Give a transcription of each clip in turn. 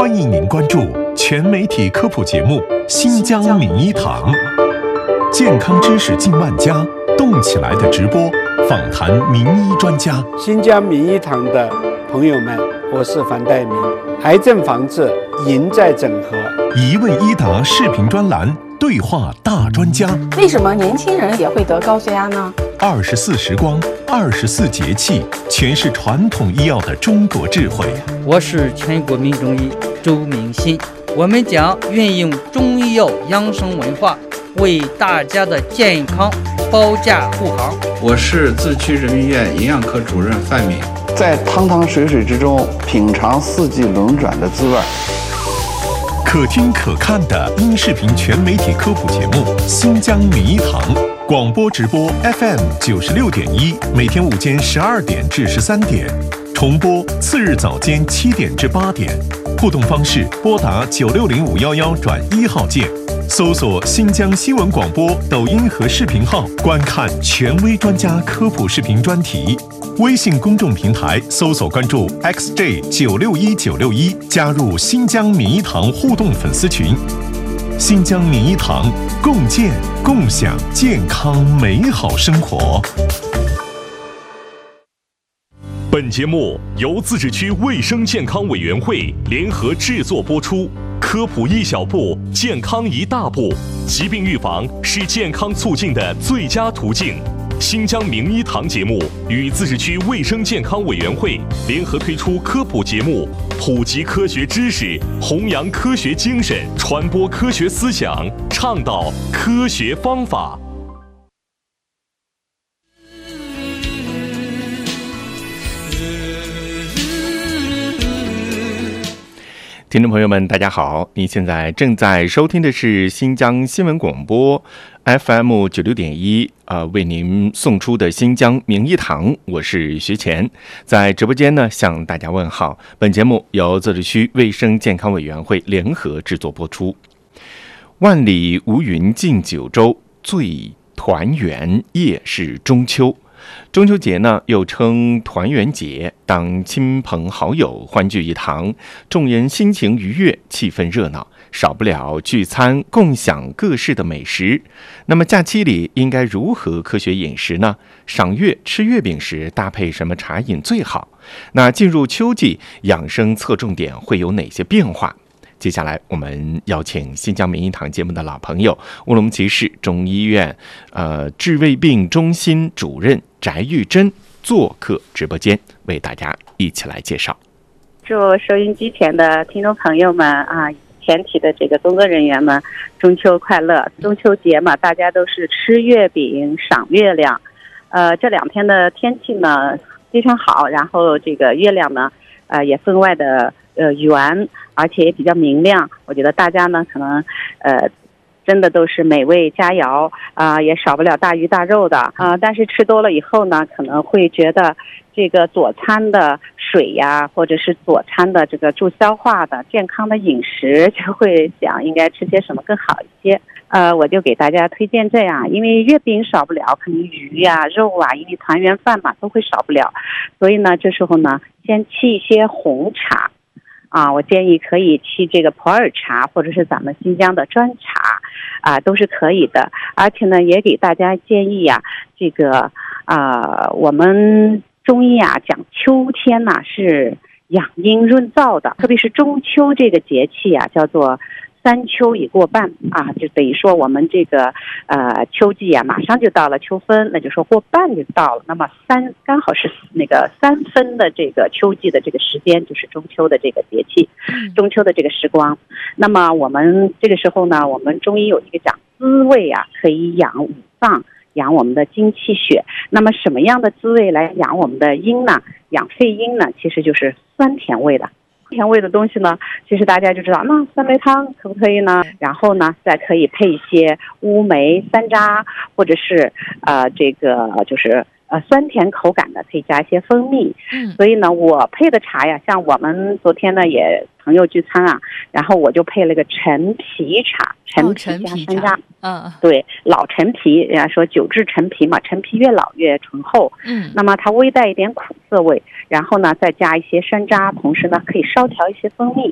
欢迎您关注全媒体科普节目《新疆名医堂》，健康知识近万家，动起来的直播，访谈名医专家。 新疆名医堂的朋友们，我是樊岱明。癌症防治赢在整合， 一问一答视频专栏，对话大专家。 为什么年轻人也会得高血压呢 ？24时光，24节气，全是传统医药的中国智慧。 我是全国名中医周明新，我们将运用中医药养生文化，为大家的健康保驾护航。 我是自区人民医院营养科主任范敏， 在汤汤水水之中品尝四季轮转的滋味。 可听可看的音视频全媒体科普节目《新疆名医堂》，广播直播 FM96.1，每天午间12点至13点，重播次日早间7点至8点。互动方式：拨打960511转1号键，搜索新疆新闻广播抖音和视频号，观看权威专家科普视频专题。微信公众平台搜索关注 XJ961961，加入新疆名医堂互动粉丝群。新疆名医堂，共建共享健康美好生活。本节目由自治区卫生健康委员会联合制作播出。科普一小步，健康一大步。疾病预防是健康促进的最佳途径。新疆名医堂节目与自治区卫生健康委员会联合推出科普节目，普及科学知识，弘扬科学精神，传播科学思想，倡导科学方法。听众朋友们，大家好！您现在正在收听的是新疆新闻广播 FM96.1，为您送出的新疆名医堂，我是徐乾，在直播间呢向大家问好。本节目由自治区卫生健康委员会联合制作播出。万里无云尽九州，最团圆夜是中秋。中秋节呢，又称团圆节，当亲朋好友欢聚一堂，众人心情愉悦，气氛热闹，少不了聚餐，共享各式的美食。那么假期里应该如何科学饮食呢？赏月吃月饼时搭配什么茶饮最好？那进入秋季，养生侧重点会有哪些变化？接下来我们邀请新疆名医堂节目的老朋友，乌鲁木齐市中医院治胃病中心主任翟玉珍做客直播间，为大家一起来介绍。 祝收音机前的听众朋友们全体的这个工作人员们中秋快乐！中秋节嘛，大家都是吃月饼赏月亮。这2天的天气呢非常好，然后这个月亮呢也分外的圆，而且也比较明亮。我觉得大家呢可能真的都是美味佳肴也少不了大鱼大肉的但是吃多了以后呢，可能会觉得这个佐餐的水呀，或者是佐餐的这个助消化的健康的饮食，就会想应该吃些什么更好一些。我就给大家推荐这样，因为月饼少不了，肯定鱼呀、肉啊，因为团圆饭嘛都会少不了，所以呢这时候呢先沏一些红茶我建议可以沏这个普洱茶，或者是咱们新疆的砖茶都是可以的。而且呢也给大家建议这个我们中医讲秋天是养阴润燥的，特别是中秋这个节气叫做3秋已过半就等于说我们这个秋季马上就到了秋分，那就说过半就到了。那么刚好是那个3分的这个秋季的这个时间，就是中秋的这个节气，中秋的这个时光。那么我们这个时候呢，我们中医有一个讲滋味可以养五脏，养我们的精气血。那么什么样的滋味来养我们的阴呢？养肺阴呢，其实就是酸甜味的。甜味的东西呢，其实大家就知道，那酸梅汤可不可以呢？然后呢，再可以配一些乌梅、山楂，或者是这个就是酸甜口感的，可以加一些蜂蜜。所以呢，我配的茶像我们昨天呢也朋友聚餐然后我就配了个陈皮茶，陈皮加山楂。对，老陈皮，人家说酒制陈皮嘛，陈皮越老越醇厚。那么它微带一点苦涩味，然后呢再加一些山楂，同时呢可以稍调一些蜂蜜。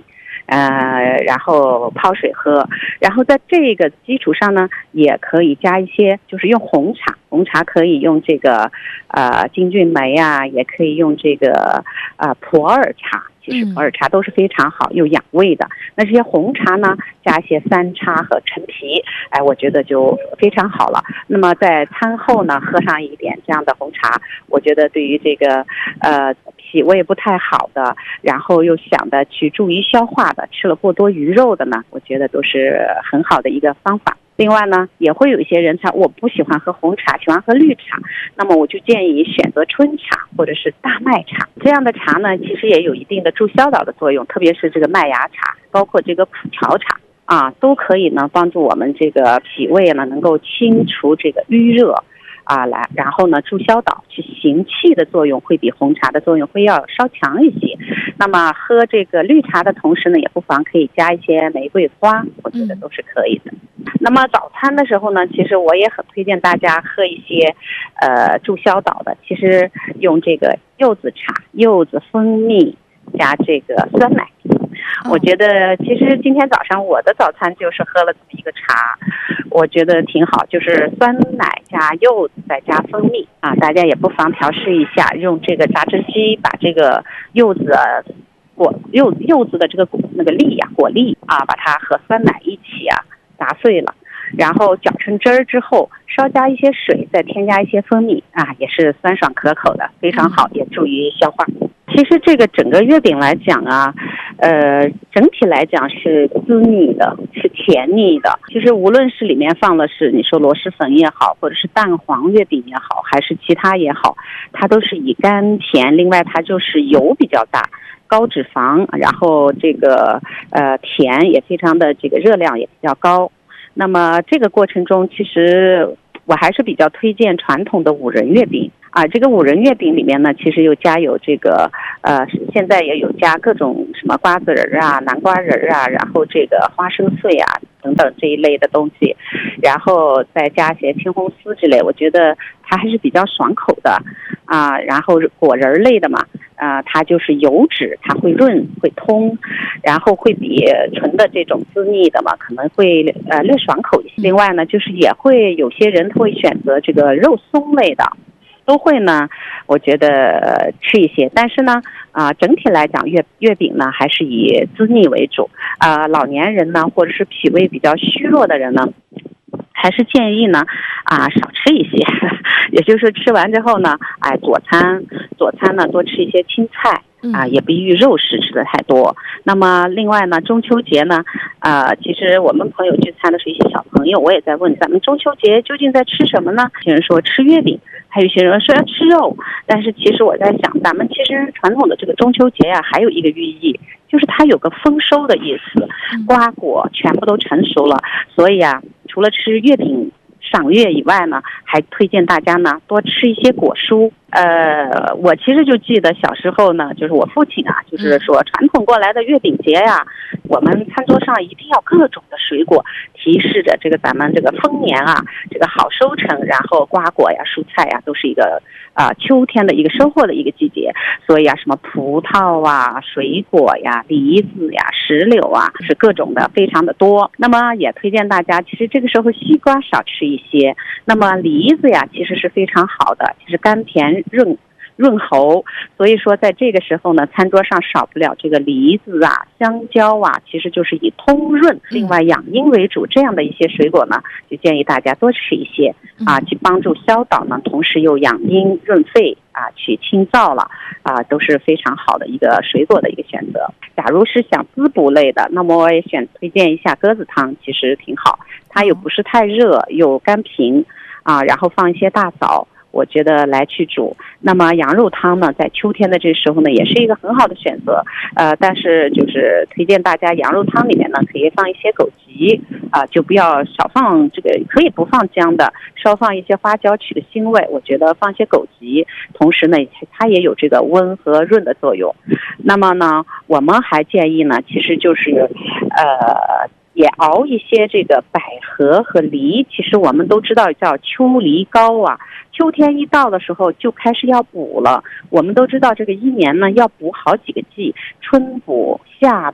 然后泡水喝。然后在这个基础上呢，也可以加一些，就是用红茶可以用这个金骏眉啊，也可以用这个普洱茶。其实普洱茶都是非常好又养胃的。那这些红茶呢，加一些三叉和陈皮，我觉得就非常好了。那么在餐后呢，喝上一点这样的红茶，我觉得对于这个脾胃不太好的，然后又想的去注意消化的，吃了过多鱼肉的呢，我觉得都是很好的一个方法。另外呢，也会有一些人我不喜欢喝红茶，喜欢喝绿茶，那么我就建议选择春茶或者是大麦茶。这样的茶呢，其实也有一定的助消导的作用，特别是这个麦芽茶，包括这个普调茶都可以呢帮助我们这个脾胃呢能够清除这个淤热然后呢助消导，去行气的作用会比红茶的作用会要稍强一些。那么喝这个绿茶的同时呢，也不妨可以加一些玫瑰花，我觉得都是可以的。那么早餐的时候呢，其实我也很推荐大家喝一些助消导的，其实用这个柚子茶，柚子蜂蜜加这个酸奶。我觉得其实今天早上我的早餐就是喝了这么一个茶，我觉得挺好，就是酸奶加柚子再加蜂蜜大家也不妨调试一下，用这个榨汁机把这个柚子的这个那个粒果粒把它和酸奶一起打碎了，然后搅成汁儿之后，稍加一些水，再添加一些蜂蜜也是酸爽可口的，非常好，也助于消化。其实这个整个月饼来讲整体来讲是滋腻的，是甜腻的。其实无论是里面放的是你说螺蛳粉也好，或者是蛋黄月饼也好，还是其他也好，它都是以甘甜，另外它就是油比较大，高脂肪，然后这个甜也非常的这个热量也比较高。那么这个过程中，其实我还是比较推荐传统的五仁月饼这个五仁月饼里面呢，其实又加有这个现在也有加各种什么瓜子仁南瓜仁然后这个花生碎等等这一类的东西，然后再加些青红丝之类，我觉得它还是比较爽口的然后果仁类的嘛它就是油脂，它会润会通，然后会比纯的这种滋腻的嘛可能会略爽口一些。另外呢，就是也会有些人会选择这个肉松类的，都会呢我觉得吃一些，但是呢整体来讲月饼呢还是以滋腻为主老年人呢或者是脾胃比较虚弱的人呢，还是建议呢少吃一些也就是吃完之后呢佐餐呢多吃一些青菜也不宜肉食吃的太多。那么另外呢，中秋节呢其实我们朋友聚餐的是一些小朋友，我也在问咱们中秋节究竟在吃什么呢？有些人说吃月饼，还有一些人说要吃肉，但是其实我在想，咱们其实传统的这个中秋节还有一个寓意，就是它有个丰收的意思，瓜果全部都成熟了，所以除了吃月饼赏月以外呢，还推荐大家呢多吃一些果蔬。我其实就记得小时候呢，就是我父亲就是说传统过来的月饼节我们餐桌上一定要各种的水果，提示着这个咱们这个丰年这个好收成，然后瓜果蔬菜都是一个秋天的一个收获的一个季节，所以什么葡萄水果梨子石榴是各种的非常的多。那么也推荐大家，其实这个时候西瓜少吃一些，那么梨子其实是非常好的，其实甘甜润喉，所以说在这个时候呢，餐桌上少不了这个梨子香蕉其实就是以通润另外养阴为主，这样的一些水果呢，就建议大家多吃一些去帮助消导呢，同时又养阴润肺去清燥了都是非常好的一个水果的一个选择。假如是想滋补类的，那么我也推荐一下鸽子汤，其实挺好，它又不是太热，又甘平然后放一些大枣，我觉得来去煮。那么羊肉汤呢，在秋天的这时候呢，也是一个很好的选择。但是就是推荐大家羊肉汤里面呢，可以放一些枸杞就不要少放这个，可以不放姜的，少放一些花椒取个腥味。我觉得放一些枸杞，同时呢，它也有这个温和润的作用。那么呢，我们还建议呢，其实就是也熬一些这个百合和梨，其实我们都知道叫秋梨膏秋天一到的时候就开始要补了。我们都知道这个一年呢要补好几个季，春补、夏补、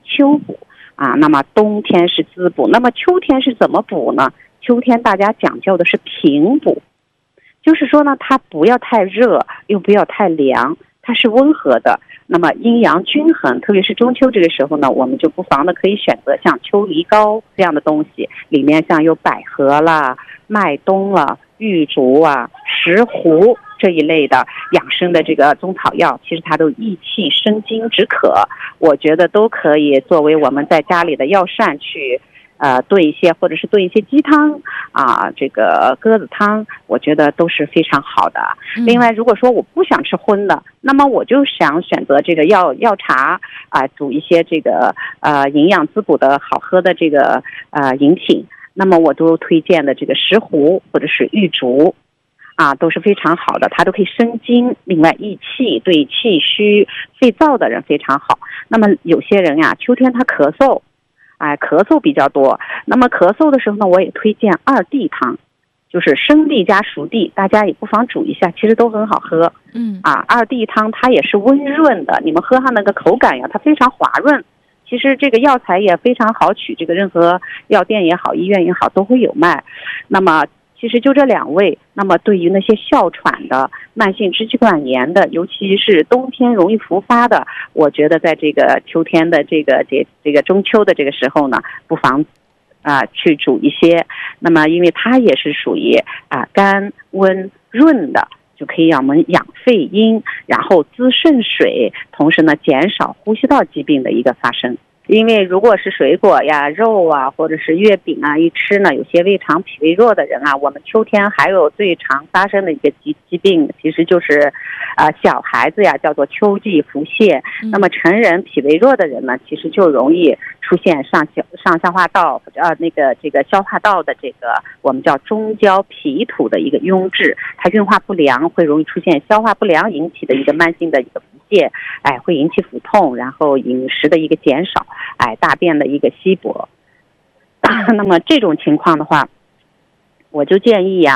秋补啊，那么冬天是滋补。那么秋天是怎么补呢？秋天大家讲究的是平补，就是说呢，它不要太热，又不要太凉，它是温和的。那么阴阳均衡，特别是中秋这个时候呢，我们就不妨的可以选择像秋梨膏这样的东西，里面像有百合啦、麦冬啦、玉竹啊、石斛这一类的养生的这个中草药，其实它都益气生津止渴，我觉得都可以作为我们在家里的药膳去炖一些，或者是炖一些鸡汤啊，这个鸽子汤，我觉得都是非常好的。另外，如果说我不想吃荤的，那么我就想选择这个药茶啊，煮一些这个营养滋补的好喝的这个饮品，那么我都推荐的这个石斛或者是玉竹啊，都是非常好的，它都可以生津，另外益气，对气虚肺燥的人非常好。那么有些人呀，秋天他咳嗽比较多，那么咳嗽的时候呢，我也推荐二地汤，就是生地加熟地，大家也不妨煮一下，其实都很好喝。二地汤它也是温润的，你们喝上那个口感呀，它非常滑润。其实这个药材也非常好取，这个任何药店也好，医院也好，都会有卖。那么其实就这2味，那么对于那些哮喘的、慢性支气管炎的，尤其是冬天容易复发的，我觉得在这个秋天的这个中秋的这个时候呢，不妨去煮一些。那么因为它也是属于甘温润的，就可以让我们养肺阴，然后滋肾水，同时呢减少呼吸道疾病的一个发生。因为如果是水果呀、肉啊，或者是月饼啊，一吃呢，有些胃肠脾胃弱的人啊，我们秋天还有最常发生的一个疾病，其实就是小孩子呀叫做秋季腹泻。那么成人脾胃弱的人呢，其实就容易出现上消化道这个消化道的这个我们叫中焦脾土的一个壅滞，它运化不良，会容易出现消化不良引起的一个慢性的一个腹泻，会引起腹痛，然后饮食的一个减少，大便的一个稀薄。那么这种情况的话，我就建议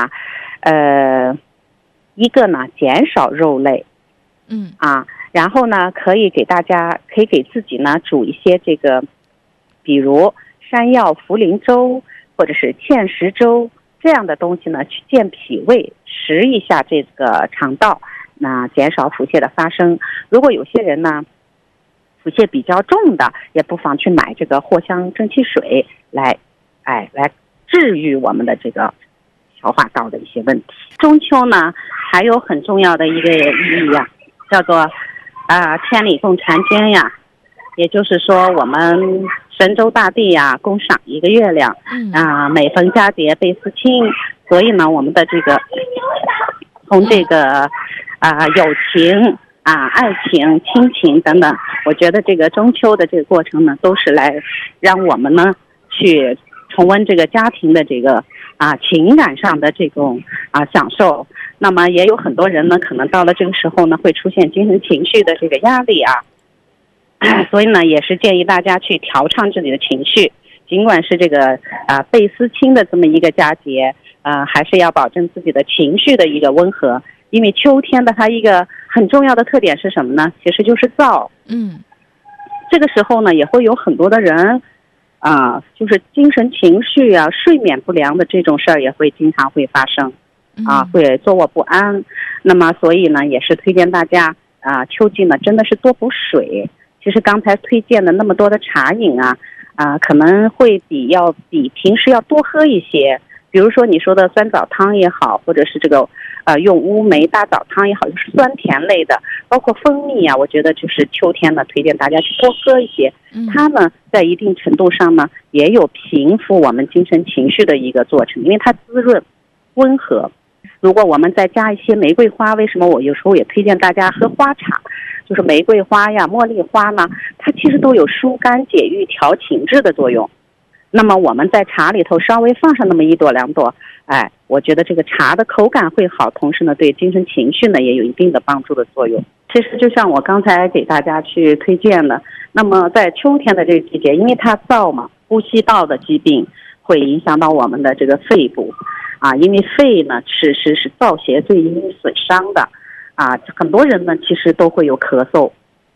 一个呢减少肉类，然后呢可以给自己呢煮一些这个，比如山药茯苓粥或者是芡实粥这样的东西呢，去健脾胃，食一下这个肠道，那减少腹泻的发生。如果有些人呢腹泻比较重的，也不妨去买这个藿香正气水来治愈我们的这个消化道的一些问题。中秋呢还有很重要的一个意义呀，叫做千里共婵娟呀，也就是说我们神州大地呀共赏一个月亮，每逢佳节倍思亲。所以呢我们的这个从这个友情爱情、亲情等等，我觉得这个中秋的这个过程呢，都是来让我们呢去重温这个家庭的这个情感上的这种享受。那么也有很多人呢，可能到了这个时候呢，会出现精神情绪的这个压力所以呢，也是建议大家去调畅自己的情绪。尽管是这个倍思亲的这么一个佳节，还是要保证自己的情绪的一个温和。因为秋天的它一个很重要的特点是什么呢？其实就是燥。这个时候呢，也会有很多的人就是精神情绪睡眠不良的这种事儿也会经常会发生会坐卧不安。那么所以呢，也是推荐大家秋季呢真的是多补水。其实刚才推荐的那么多的茶饮可能会比平时要多喝一些。比如说你说的酸枣汤也好，或者是这个用乌梅大枣汤也好，就是酸甜类的，包括蜂蜜我觉得就是秋天呢推荐大家去多喝一些。它呢在一定程度上呢也有平复我们精神情绪的一个过程，因为它滋润温和。如果我们再加一些玫瑰花，为什么我有时候也推荐大家喝花茶，就是玫瑰花呀、茉莉花呢，它其实都有疏肝解郁、调情志的作用。那么我们在茶里头稍微放上那么1朵2朵，我觉得这个茶的口感会好，同时呢对精神情绪呢也有一定的帮助的作用。其实就像我刚才给大家去推荐的，那么在秋天的这个季节，因为它燥嘛，呼吸道的疾病会影响到我们的这个肺部因为肺呢是燥邪最容易损伤的很多人呢其实都会有咳嗽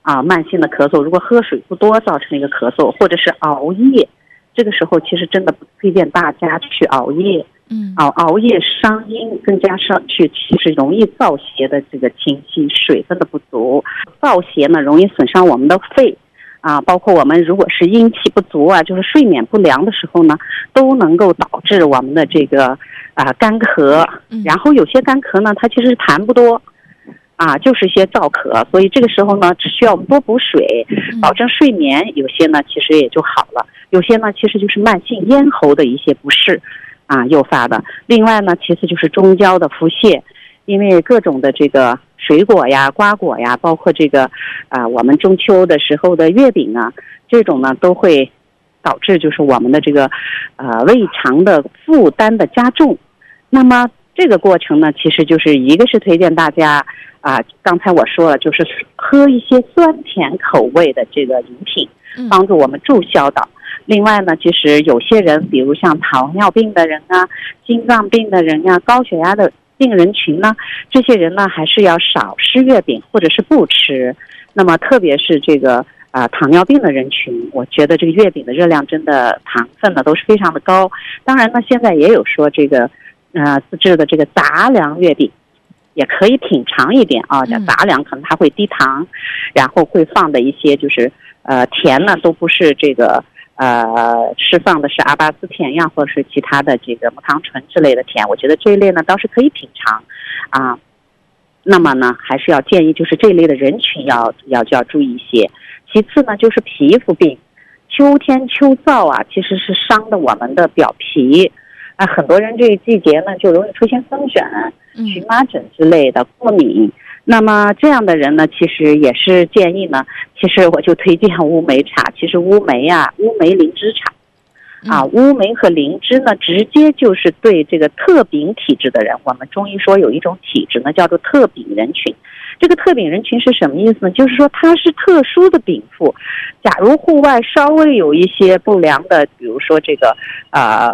慢性的咳嗽，如果喝水不多造成一个咳嗽，或者是熬夜，这个时候其实真的不推荐大家去熬夜。熬夜伤阴，更加其实容易燥邪的这个侵袭，水分的不足，燥邪呢容易损伤我们的肺包括我们如果是阴气不足就是睡眠不良的时候呢，都能够导致我们的这个干咳。然后有些干咳呢，它其实是痰不多就是一些燥咳，所以这个时候呢，只需要多补水，保证睡眠。有些呢，其实也就好了；有些呢，其实就是慢性咽喉的一些不适诱发的。另外呢，其次就是中焦的腹泻，因为各种的这个水果呀、瓜果呀，包括这个我们中秋的时候的月饼这种呢都会导致就是我们的这个胃肠的负担的加重。那么这个过程呢，其实就是一个是推荐大家刚才我说了，就是喝一些酸甜口味的这个饮品，帮助我们助消导。另外呢，其实有些人，比如像糖尿病的人心脏病的人高血压的病人群呢，这些人呢还是要少吃月饼或者是不吃。那么特别是这个糖尿病的人群，我觉得这个月饼的热量真的糖分呢都是非常的高。当然呢，现在也有说这个自制的这个杂粮月饼也可以品尝一点杂粮可能它会低糖，然后会放的一些就是甜呢都不是这个释放的是阿巴斯甜呀，或者是其他的这个木糖醇之类的甜，我觉得这一类呢倒是可以品尝那么呢，还是要建议就是这一类的人群要注意一些。其次呢，就是皮肤病，秋天秋燥其实是伤的我们的表皮很多人这个季节呢就容易出现风疹、荨麻疹之类的过敏。那么这样的人呢，其实也是建议呢，其实我就推荐乌梅茶。其实乌梅灵芝茶乌梅和灵芝呢，直接就是对这个特禀体质的人，我们中医说有一种体质呢叫做特禀人群。这个特禀人群是什么意思呢？就是说他是特殊的禀赋，假如户外稍微有一些不良的，比如说这个